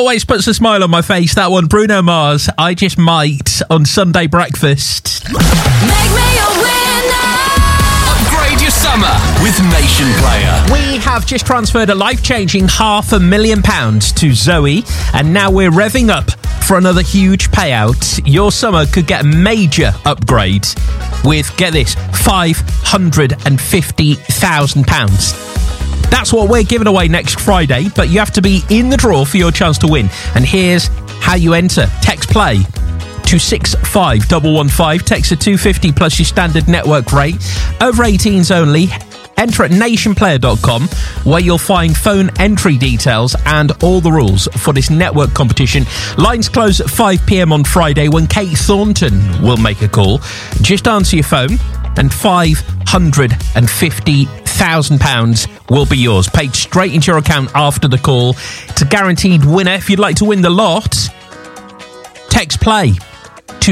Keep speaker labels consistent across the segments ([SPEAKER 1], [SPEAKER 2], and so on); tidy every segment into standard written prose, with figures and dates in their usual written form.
[SPEAKER 1] always puts a smile on my face. That one, Bruno Mars, I Just Might, on Sunday Breakfast.
[SPEAKER 2] Make me a winner.
[SPEAKER 3] Upgrade your summer with Nation Player.
[SPEAKER 1] We have just transferred a life-changing £500,000 to Zoe, and now we're revving up for another huge payout. Your summer could get a major upgrade with, get this, £550,000. That's what we're giving away next Friday, but you have to be in the draw for your chance to win. And here's how you enter. Text play to 65115. Text to 250 plus your standard network rate. Over 18s only. Enter at nationplayer.com, where you'll find phone entry details and all the rules for this network competition. Lines close at 5 p.m. on Friday, when Kate Thornton will make a call. Just answer your phone and £550,000 will be yours, paid straight into your account after the call. It's a guaranteed winner. If you'd like to win the lot, text play to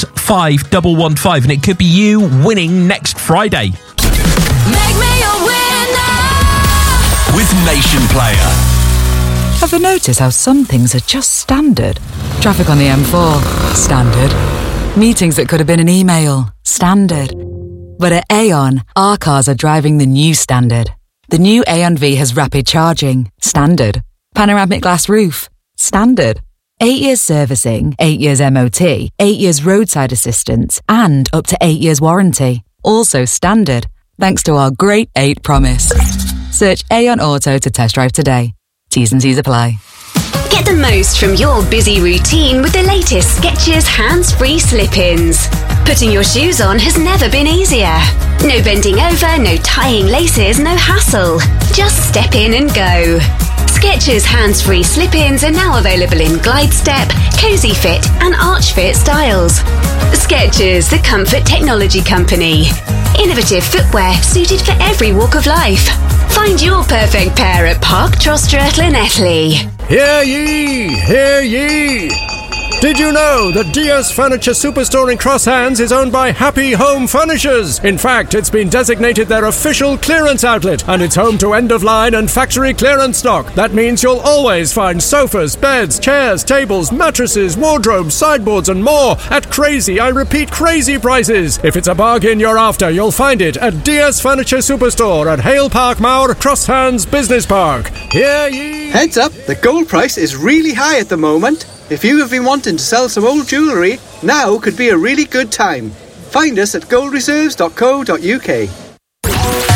[SPEAKER 1] 65115, and it could be you winning next Friday.
[SPEAKER 2] Make me a winner.
[SPEAKER 3] With Nation Player.
[SPEAKER 4] Ever notice how some things are just standard? Traffic on the M4, standard. Meetings that could have been an email, standard. But at Aon, our cars are driving the new standard. The new Aon V has rapid charging, standard. Panoramic glass roof, standard. 8 years servicing, 8 years MOT, 8 years roadside assistance, and up to 8 years warranty. Also standard, thanks to our Great 8 promise. Search Aon Auto to test drive today. T's and C's apply.
[SPEAKER 5] Get the most from your busy routine with the latest Skechers hands-free slip-ins. Putting your shoes on has never been easier. No bending over, no tying laces, no hassle. Just step in and go. Skechers hands-free slip-ins are now available in Glide Step, Cozy Fit and Arch Fit styles. Skechers, the comfort technology company. Innovative footwear suited for every walk of life. Find your perfect pair at Park Trostre, Llanelli.
[SPEAKER 6] Hear ye! Hear ye! Did you know that DS Furniture Superstore in Cross Hands is owned by Happy Home Furnishers? In fact, it's been designated their official clearance outlet, and it's home to end-of-line and factory clearance stock. That means you'll always find sofas, beds, chairs, tables, mattresses, wardrobes, sideboards and more at crazy, I repeat, crazy prices. If it's a bargain you're after, you'll find it at DS Furniture Superstore at Hale Park Mauer, Cross Hands Business Park. Hear ye!
[SPEAKER 7] Heads up, the gold price is really high at the moment. If you have been wanting to sell some old jewellery, now could be a really good time. Find us at goldreserves.co.uk.